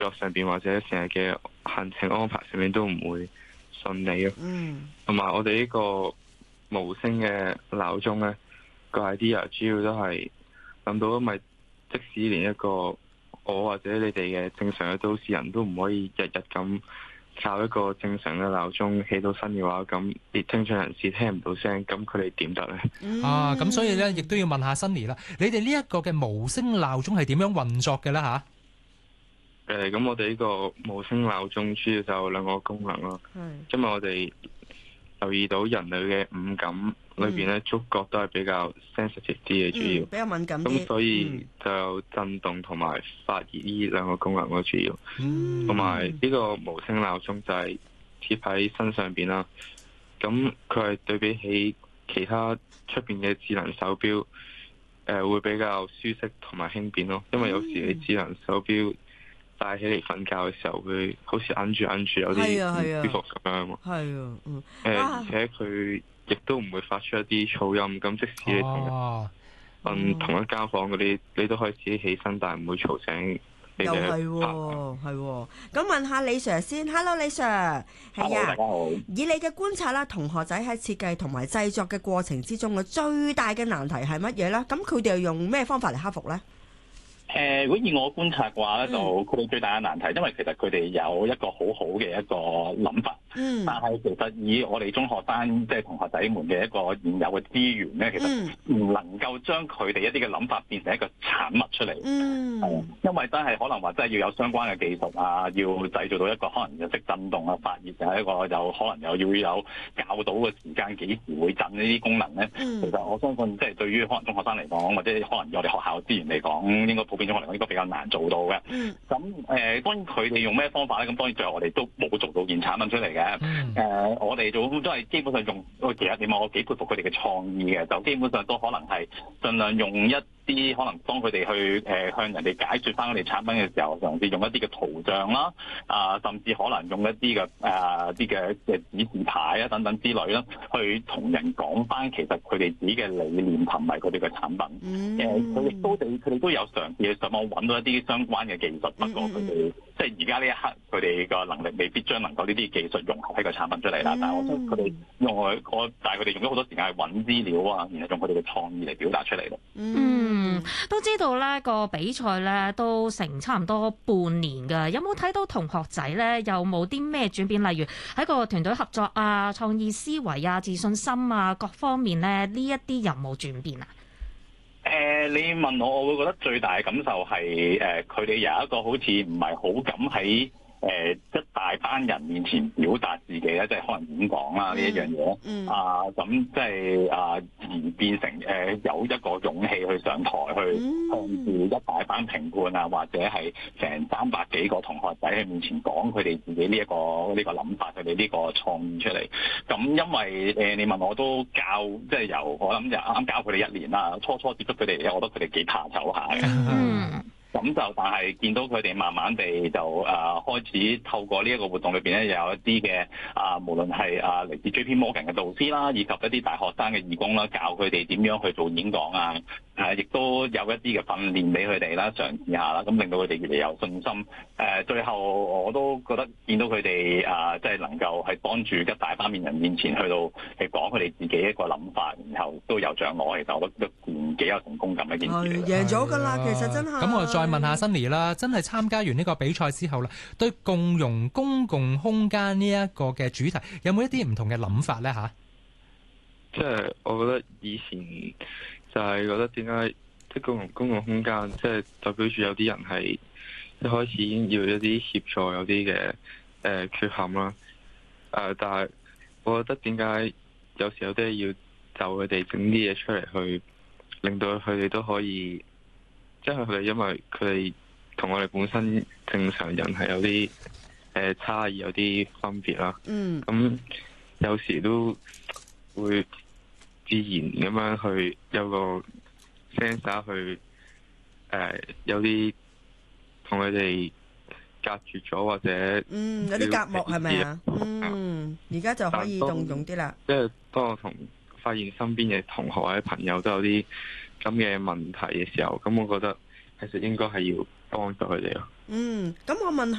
作上邊或者成日嘅行程安排上面都唔會順利咯。同埋我哋呢個無聲嘅鬧鐘呢，個 idea 主要都係諗到，因為即使連一個我或者你哋嘅正常嘅都市人都唔可以日日咁靠一個正常嘅鬧鐘起到身嘅話，咁啲聽障人士聽唔到聲，咁佢哋點得呢？ 咁所以呢，亦都要問下 Sunny 啦，你哋呢一個嘅無聲鬧鐘係點樣運作嘅呢？ 咁我哋呢個無聲鬧鐘主要就有兩個功能咯。因為我哋留意到人類嘅五感裏邊咧，觸覺都係比較 sensitive 啲嘅，主要比較敏感啲。 咁所以就有震動同埋發熱呢兩個功能咯，主要。同埋呢個無聲鬧鐘就係貼喺身上邊啦。咁佢係對比起其他出邊嘅智能手錶，會比較舒適同埋輕便咯。因為有時你智能手錶戴起嚟瞓覺嘅時候，會好似揞住有啲唔舒服咁樣。而且佢亦都唔會發出一啲噪音。咁即使你同人瞓同一間房嗰啲，你都可以自己起身，但係唔會嘈醒你嘅。 又係咁問下李 Sir 先。Hello， 李 Sir， 係啊。大家好。以你嘅觀察啦，同學仔喺設計同埋製作嘅過程之中嘅最大嘅難題係乜嘢咧？咁佢哋用咩方法嚟克服咧？ 如果以我觀察嘅話咧，就佢哋最大嘅難題，因為其實佢哋有一個好好嘅一個諗法，但係其實以我哋中學生即係同學仔們嘅一個現有嘅資源咧，其實唔能夠將佢哋一啲嘅諗法變成一個產物出嚟。因為真係可能話真係要有相關嘅技術啊，要製造到一個可能就識震動啊、發熱啊，一個有可能又要有校到嘅時間幾時會震呢啲功能咧。其實我相信即係對於可能中學生嚟講，或者可能我哋學校資源嚟講，應該普遍中學嚟講應該比較難做到嘅。咁當然佢哋用咩方法咧？咁當然最後我哋都冇做到件產品出嚟嘅。我哋做都係基本上用，其實你問我幾佩服佢哋嘅創意嘅，就基本上都可能係盡量用一啲可能當佢哋去向人哋解説翻佢哋產品嘅時候，嘗試用一啲嘅圖像啦，甚至可能用一啲嘅啲嘅指示牌啊等等之類啦，去同人講翻其實佢哋自己嘅理念同埋佢哋嘅產品。佢哋都有嘗試去上網揾到一啲相關嘅技術，不過佢哋即係而家呢一刻佢哋個能力未必將能夠呢啲技術融合喺個產品出嚟啦。但係我想佢哋但係佢哋用咗好多時間去揾資料啊，然後用佢哋嘅創意嚟表達出嚟咯。 都知道呢個比賽呢都成差唔多半年㗎，有冇睇到同學仔呢有冇啲咩轉變？例如喺個團隊合作啊、創意思維啊、自信心啊各方面呢一啲有冇轉變啊？ 你問我會覺得最大嘅感受係佢哋有一個好似唔係好敢喺一大班人面前表達自己咧，即係可能演講啦呢一樣嘢。咁即係而變成有一個勇氣去上台去向住一大班評判啊，或者係成300幾個同學仔喺面前講佢哋自己呢個諗法，佢哋呢個創意出嚟。咁因為你問我都教，即係由我諗就啱啱教佢哋1年啦，初接觸佢哋咧，我覺得佢哋幾怕醜下嘅。咁就但係見到佢哋慢慢地就開始透過呢一個活動裏邊咧，有一啲嘅無論係嚟自 JP Morgan 嘅導師啦，以及一啲大學生嘅義工啦，教佢哋點樣去做演講啊，亦都有一啲嘅訓練俾佢哋啦，嘗試下啦，咁令到佢哋越嚟有信心。最後我都覺得見到佢哋即係能夠係幫住一大班人面前去到係講佢哋自己一個諗法，然後都有獎攞，其實我覺得幾有成功感嘅一件事嚟。 贏咗㗎啦，其實真係。 咁我再問下 Sunny 啦，真係參加完呢個比賽之後啦，對共融公共空間呢一個嘅主題有冇一啲唔同嘅諗法咧？ 即係我覺得以前就係覺得點解即係公共空間，即係代表住有啲人係一開始已經要一啲協助，有啲嘅缺陷啦。但係我覺得點解有時候都係要就佢哋整啲嘢出嚟，去令到佢哋都可以。即係佢哋，因為佢哋同我哋本身正常人係有啲差異，有啲分別啦。咁有時都會自然咁樣去有個 sense 去有啲同佢哋隔絕咗，或者有啲隔膜係咪啊？而家就可以動用啲啦。 即係當我發現身邊嘅同學或者朋友都有啲咁嘅問題嘅時候，咁我覺得其實應該係要幫助佢哋咯。 咁我問